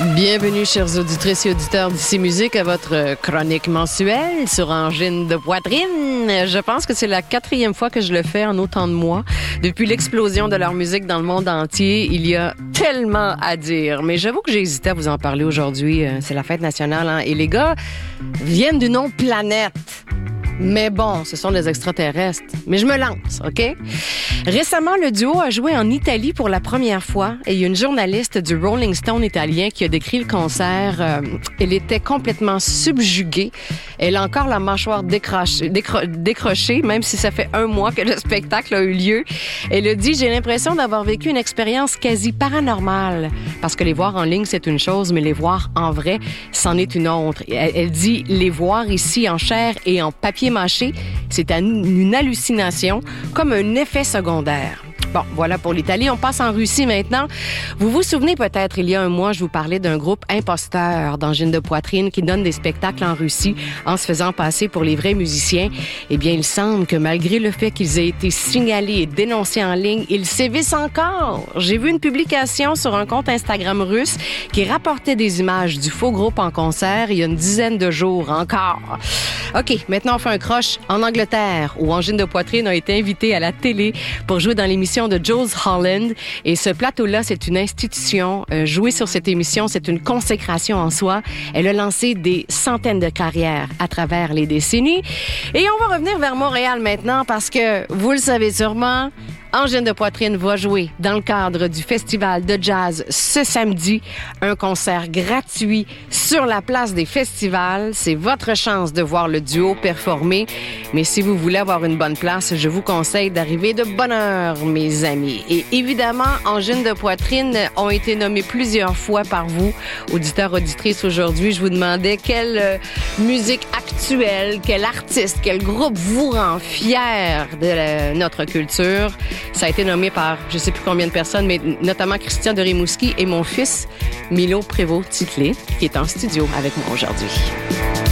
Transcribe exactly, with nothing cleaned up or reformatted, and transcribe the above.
Bienvenue, chers auditrices et auditeurs d'Ici Musique, à votre chronique mensuelle sur Angine de poitrine. Je pense que c'est la quatrième fois que je le fais en autant de mois. Depuis l'explosion de leur musique dans le monde entier, il y a tellement à dire. Mais j'avoue que j'ai hésité à vous en parler aujourd'hui. C'est la fête nationale, hein? Et les gars viennent du nom Planète. Mais bon, ce sont des extraterrestres. Mais je me lance, OK? Récemment, le duo a joué en Italie pour la première fois et il y a une journaliste du Rolling Stone italien qui a décrit le concert. Euh, elle était complètement subjuguée. Elle a encore la mâchoire décrochée, décro- décrochée, même si ça fait un mois que le spectacle a eu lieu. Elle a dit « J'ai l'impression d'avoir vécu une expérience quasi paranormale. » Parce que les voir en ligne, c'est une chose, mais les voir en vrai, c'en est une autre. Elle, elle dit « Les voir ici en chair et en papier mâché, c'est une hallucination, comme un effet secondaire. » Bon, voilà pour l'Italie. On passe en Russie maintenant. Vous vous souvenez peut-être, il y a un mois, je vous parlais d'un groupe imposteur d'Angine de poitrine qui donne des spectacles en Russie en se faisant passer pour les vrais musiciens. Eh bien, il semble que malgré le fait qu'ils aient été signalés et dénoncés en ligne, ils sévissent encore. J'ai vu une publication sur un compte Instagram russe qui rapportait des images du faux groupe en concert il y a une dizaine de jours encore. OK, maintenant on fait un croche en Angleterre où Angine de poitrine a été invitée à la télé pour jouer dans l'émission de Jools Holland. Et ce plateau-là, c'est une institution. Euh, jouer sur cette émission, c'est une consécration en soi. Elle a lancé des centaines de carrières à travers les décennies. Et on va revenir vers Montréal maintenant parce que, vous le savez sûrement, Angine de poitrine va jouer dans le cadre du festival de jazz ce samedi. Un concert gratuit sur la place des festivals. C'est votre chance de voir le duo performer. Mais si vous voulez avoir une bonne place, je vous conseille d'arriver de bonne heure, mes amis. Et évidemment, Angine de poitrine ont été nommés plusieurs fois par vous, auditeurs, auditrices. Aujourd'hui, je vous demandais quelle euh, musique actuelle, quel artiste, quel groupe vous rend fier de la, notre culture. Ça a été nommé par je sais plus combien de personnes, mais notamment Christian de Rimouski et mon fils, Milo Prévost-Titlé, qui est en studio avec moi aujourd'hui.